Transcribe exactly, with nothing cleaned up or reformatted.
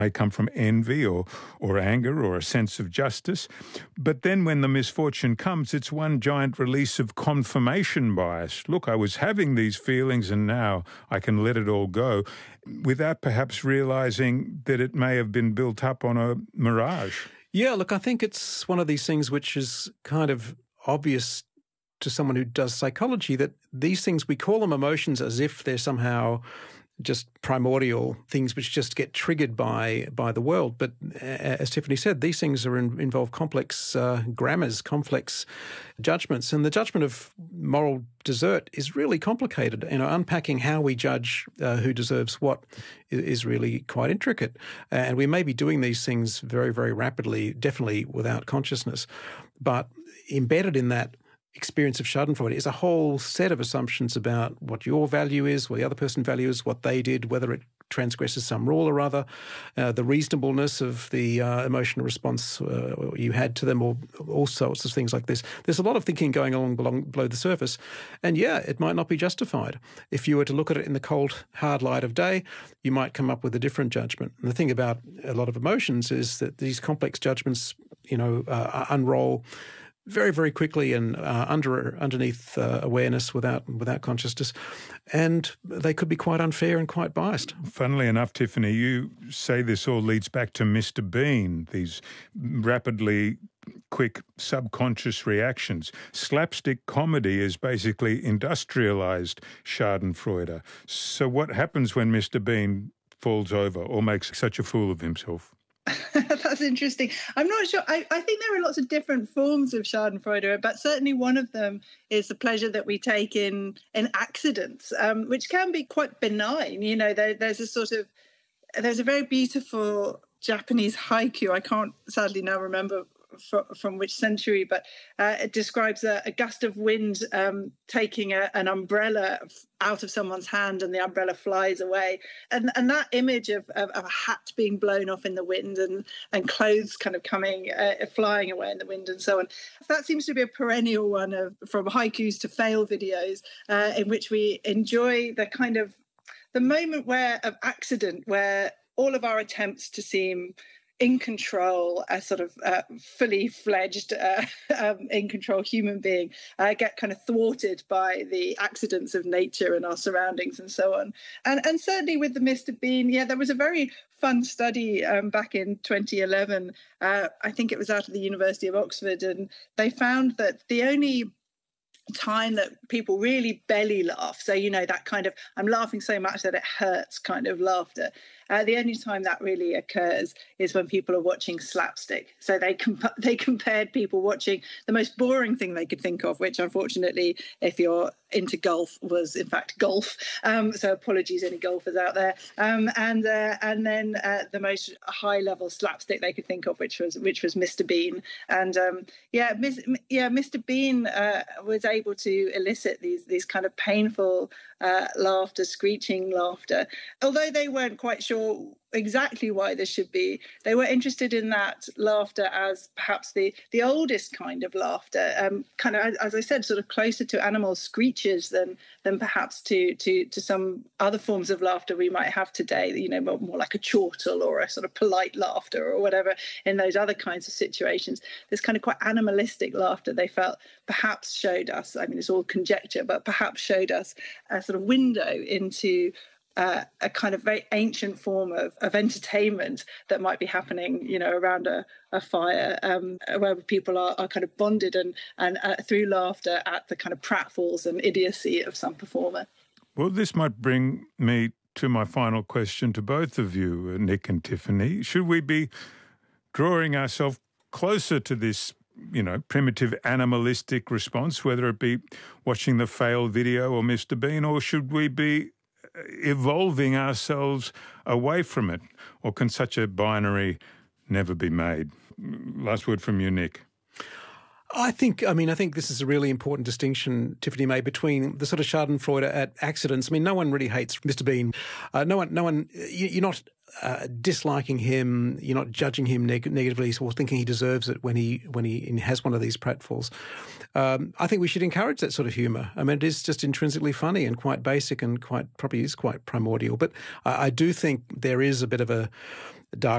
may come from envy or, or anger or a sense of justice. But then when the misfortune comes, it's one giant release of confirmation bias. Look, I was having these feelings and now I can let it all go, without perhaps realizing that it may have been built up on a mirage. Yeah, look, I think it's one of these things which is kind of obvious to someone who does psychology, that these things, we call them emotions as if they're somehow just primordial things which just get triggered by by the world. But as Tiffany said, these things are in, involve complex uh, grammars, complex judgments. And the judgment of moral desert is really complicated. You know, unpacking how we judge uh, who deserves what is, is really quite intricate. And we may be doing these things very, very rapidly, definitely without consciousness. But embedded in that experience of schadenfreude is a whole set of assumptions about what your value is, what the other person values, what they did, whether it transgresses some rule or other, uh, the reasonableness of the uh, emotional response uh, you had to them, or all sorts of things like this. There's a lot of thinking going along below, below the surface. And yeah, it might not be justified. If you were to look at it in the cold, hard light of day, you might come up with a different judgment. And the thing about a lot of emotions is that these complex judgments, you know, uh, unroll very, very quickly and uh, under underneath uh, awareness without without consciousness, and they could be quite unfair and quite biased. Funnily enough, Tiffany, you say this all leads back to Mister Bean, these rapidly quick subconscious reactions. Slapstick comedy is basically industrialized schadenfreude. So what happens when Mister Bean falls over or makes such a fool of himself? That's interesting. I'm not sure. I, I think there are lots of different forms of schadenfreude, but certainly one of them is the pleasure that we take in in accidents, um, which can be quite benign. You know, there, there's a sort of, there's a very beautiful Japanese haiku. I can't sadly now remember from, from which century, but uh, it describes a, a gust of wind um, taking a, an umbrella out of someone's hand, and the umbrella flies away. And and that image of, of, of a hat being blown off in the wind, and, and clothes kind of coming, uh, flying away in the wind and so on. That seems to be a perennial one, of from haikus to fail videos, uh, in which we enjoy the kind of, the moment where of accident, where all of our attempts to seem in control, a sort of uh, fully fledged, uh, um, in control human being, uh, get kind of thwarted by the accidents of nature and our surroundings and so on. And and certainly with the Mister Bean, yeah, there was a very fun study um, back in twenty eleven. Uh, I think it was out of the University of Oxford, and they found that the only time that people really belly laugh, so you know, that kind of I'm laughing so much that it hurts kind of laughter, uh, the only time that really occurs is when people are watching slapstick. So they comp- they compared people watching the most boring thing they could think of, which unfortunately, if you're into golf, was in fact golf. Um, so apologies, any golfers out there. Um, and uh, and then uh, the most high level slapstick they could think of, which was which was Mister Bean. And um, yeah, Miss, yeah, Mister Bean uh, was able to elicit these these kind of painful uh, laughter, screeching laughter. Although they weren't quite sure exactly why this should be, they were interested in that laughter as perhaps the the oldest kind of laughter, um, kind of, as I said, sort of closer to animal screeches than than perhaps to to to some other forms of laughter we might have today. You know, more, more like a chortle or a sort of polite laughter or whatever. In those other kinds of situations, this kind of quite animalistic laughter, they felt perhaps showed us, I mean, it's all conjecture, but perhaps showed us a sort of window into Uh, a kind of very ancient form of, of entertainment that might be happening, you know, around a, a fire, um, where people are, are kind of bonded and, and uh, through laughter at the kind of pratfalls and idiocy of some performer. Well, this might bring me to my final question to both of you, Nick and Tiffany. Should we be drawing ourselves closer to this, you know, primitive animalistic response, whether it be watching the fail video or Mister Bean, or should we be evolving ourselves away from it? Or can such a binary never be made? Last word from you, Nick. I think, I mean, I think this is a really important distinction Tiffany made between the sort of schadenfreude at accidents. I mean, no one really hates Mister Bean. Uh, no one, no one, you, you're not uh, disliking him. You're not judging him neg- negatively or thinking he deserves it when he, when he has one of these pratfalls. Um, I think we should encourage that sort of humour. I mean, it is just intrinsically funny and quite basic and quite, probably is quite primordial. But I, I do think there is a bit of a, dark